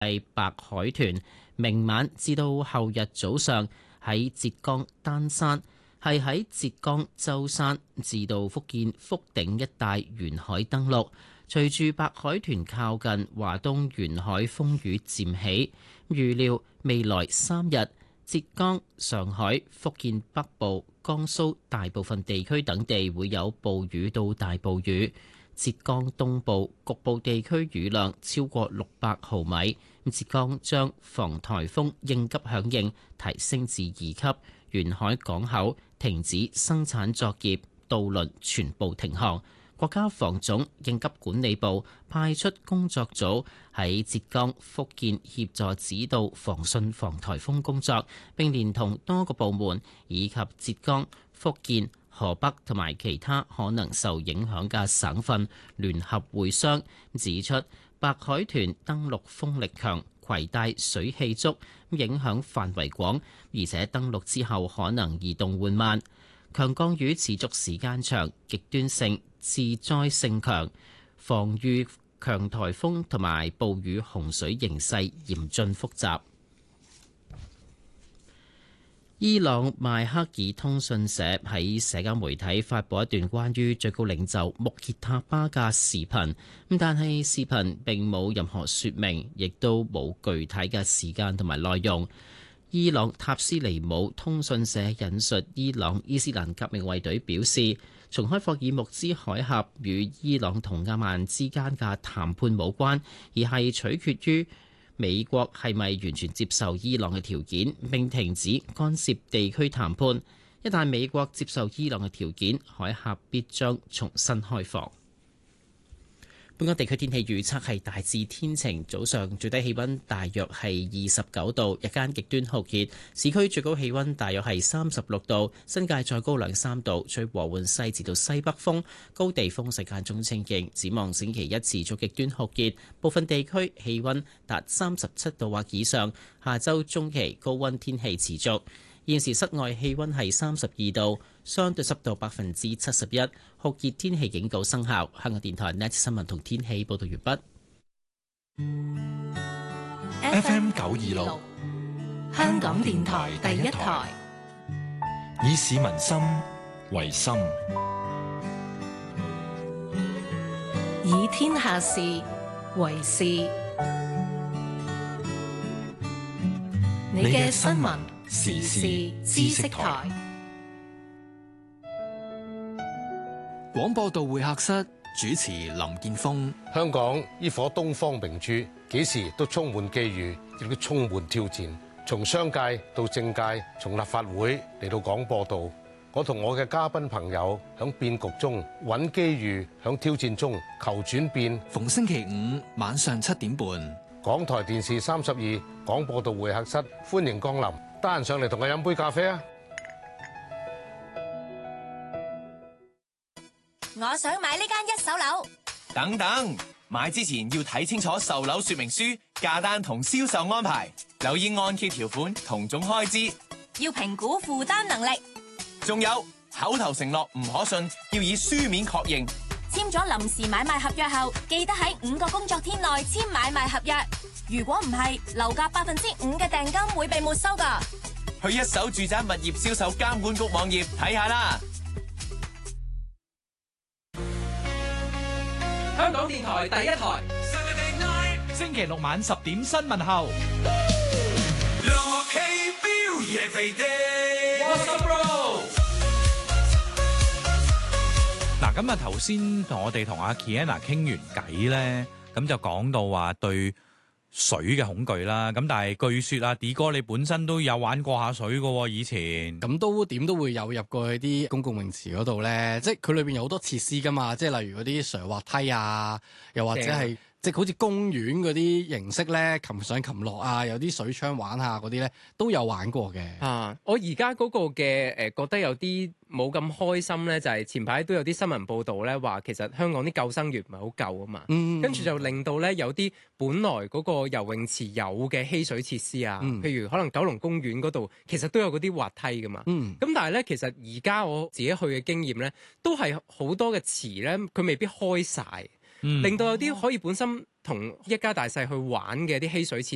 係白海豚明晚至到後日早上喺浙江丹山，係喺浙江舟山至到福建福鼎一帶沿海登陸。隨住白海豚靠近，華東沿海風雨漸起，預料未來3日，浙江、上海、福建北部、江蘇大部分地區等地會有暴雨到大暴雨。浙江東部局部地區雨量超過600毫米。浙江將防颱風應急響應提升至2級，沿海港口停止生產作業，渡輪全部停航。國家防總應急管理部派出工作組喺浙江、福建協助指導防汛防颱風工作，並連同多個部門以及浙江、福建、河北同埋其他可能受影響嘅省份聯合會商，指出白海豚登陸風力強、攜帶水氣足、影響範圍廣，而且登陸之後可能移動緩慢。強降雨持續時間長，極端性、致災性強，防禦強颱風同埋暴雨洪水形勢嚴峻複雜。伊朗邁克爾通訊社喺社交媒體發布一段關於最高領袖穆傑塔巴嘅視頻，但係視頻並冇任何說明，亦都冇具體嘅時間同埋內容。伊朗塔斯尼姆通訊社引述伊朗伊斯蘭革命衛隊表示，重開霍爾木茲海峽與伊朗同阿曼之間嘅談判無關，而係取決於美國係咪完全接受伊朗嘅條件，並停止干涉地區談判。一旦美國接受伊朗嘅條件，海峽必將重新開放。本港地區天氣預測係大致天晴，早上最低氣溫大約係29度，日間極端酷熱，市區最高氣溫大約係36度，新界再高2-3度，吹和緩西至到西北風，高地風勢間中清勁。展望星期一持續極端酷熱，部分地區氣溫達37度或以上，下週中期高溫天氣持續。現時室外氣溫係32度，相對濕度71%，酷熱天氣警告生效。香港電台 Net 新聞同天氣報道完畢。FM 926，香港電台第一台，以市民心為心， 以天下事為事。你嘅新聞時事知識台。 廣播道會客室主持林健鋒。 香港呢顆東方明珠，幾時都充滿機遇，亦都充滿挑戰。從商界到政界，從立法會嚟到廣播道，我同我嘅嘉賓朋友響變局中揾機遇，響挑戰中求轉變。 逢星期五晚上7點半， 港台電視32廣播道會客室，歡迎光臨。得閒上嚟同我飲杯咖啡啊！ 我想買呢間一手樓。 等等，買之前要睇清楚售樓說明書、價單同銷售安排，留意按揭條款同總開支， 要評估負擔能力。 仲有口頭承諾唔可信，要以書面確認。 簽咗臨時買賣合約後，記得喺5個工作天內簽買賣合約。如果唔係，樓價5%嘅訂金會被沒收㗎。 去一手住宅物業銷售監管局網頁睇下啦。 香港電台第一台，星期六晚10點新聞後。嗱，咁啊頭先同我哋同阿 Kiana 傾完偈咧，咁就講到話對水嘅恐懼啦。咁但係據說啊 D 哥你本身都有玩過下水噶，以前咁都點都會有入過去啲公共泳池嗰度咧，即係佢裏邊有好多設施噶嘛，即係例如嗰啲瀡滑梯啊，又或者係即係好似公園嗰啲形式咧，擒上擒落啊，有啲水槍玩下嗰啲咧，都有玩過嘅。 啊，我而家嗰個嘅覺得有啲冇咁開心咧，就係前排都有啲新聞報導咧，話其實香港啲救生員唔係好夠啊嘛，跟住就令到咧有啲本來嗰個游泳池有嘅嬉水設施啊，譬如可能九龍公園嗰度其實都有嗰啲滑梯噶嘛，咁但係咧其實而家我自己去嘅經驗咧，都係好多嘅池咧，佢未必開晒，令到有啲可以本身同一家大細去玩嘅啲嬉水設